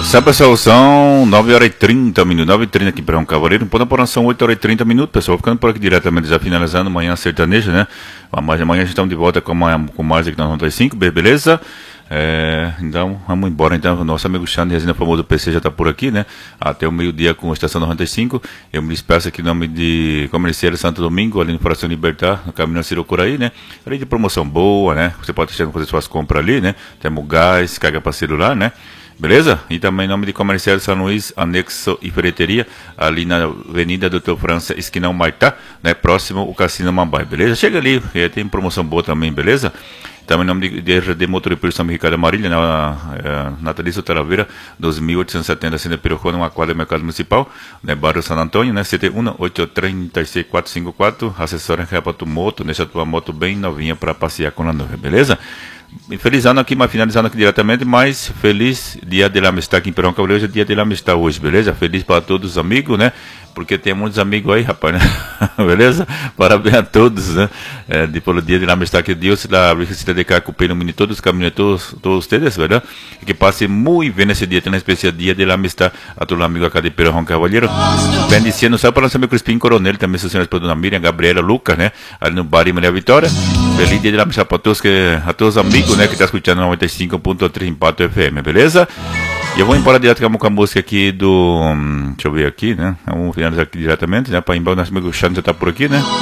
Sabe, pessoal, são 9h30, 9h30 aqui para um Cavaleiro. Por na são 8h30, pessoal. Ficando por aqui diretamente, já finalizando Manhã Sertaneja, né? Mas amanhã a gente estamos de volta com mais aqui na 95, beleza? Então, vamos embora. Então, nosso amigo Xande Resina, famoso PC, já está por aqui, né? Até o meio-dia com a Estação 95. Eu me despeço aqui em nome de Comerciário Santo Domingo, ali no Coração Libertar, no caminho Cirocuraí, né? Ali de promoção boa, né? Você pode fazer suas compras ali, né? Temos gás, carga para celular, né? Beleza? E também em nome de Comerciário São Luís, anexo e ferreteria, ali na Avenida Doutor França, esquina Maitá, né? Próximo o Cassino Mambai, beleza? Chega ali, tem promoção boa também, beleza? Também em nome de RD Motor e Piro São Ricardo Marília, na Natalício Talavera, 2870, Cine Pirocona, uma quadra do Mercado Municipal, né? Bairro San Antônio, né? CT1 836-454, assessora Repato Moto, deixa a tua moto bem novinha para passear com a noiva, beleza? Feliz ano aqui, mas finalizando aqui diretamente, mas feliz dia de la amistad aqui em Perão Cavaleiro, hoje é dia de la amistad hoje, beleza? Feliz para todos os amigos, né? Porque tem muitos amigos aí, rapaz, né? Beleza? Parabéns a todos, né? Pelo dia de la amistad, que Deus la visita de cá, cumprindo todos os caminhos, todos ustedes, verdade? E que passe muito bem esse dia, tem uma especial dia de la amistad a todos os amigos acá de Perão Cavaleiro. Bendiciendo, sabe para o nosso amigo Crispim Coronel, também sua senhora esposa Dona Miriam, Gabriela, Lucas, né? Ali no Bar e Maria Vitória. Feliz dia de la amistad para todos, a todos os amigos, né? Que está escutando 95.3 Impacto FM, beleza? E eu vou embora direto com a música aqui do... deixa eu ver aqui, né? Vamos finalizar aqui diretamente, né? Para embora, nosso amigo Xande já está por aqui, né?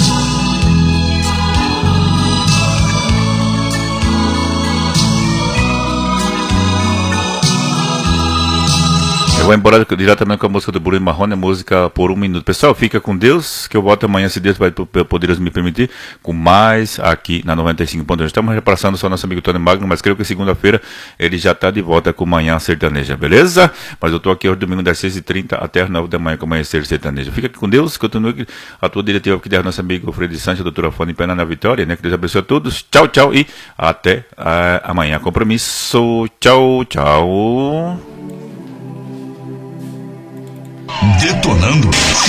Eu vou embora diretamente com a música do Bruno Marrone, a música Por um Minuto. Pessoal, fica com Deus, que eu volto amanhã, se Deus vai poder me permitir, com mais aqui na 95.1. Estamos repassando só nosso amigo Tony Magno, mas creio que segunda-feira ele já está de volta com Manhã Sertaneja, beleza? Mas eu estou aqui hoje domingo das 6h30 até as 9 da manhã com Amanhecer Sertaneja. Fica aqui com Deus, continue a tua diretiva aqui da nosso amigo Fred Sanches, doutora Fone Pena na Vitória, né? Que Deus abençoe a todos. Tchau, tchau e até amanhã. Compromisso. Tchau, tchau. Detonando.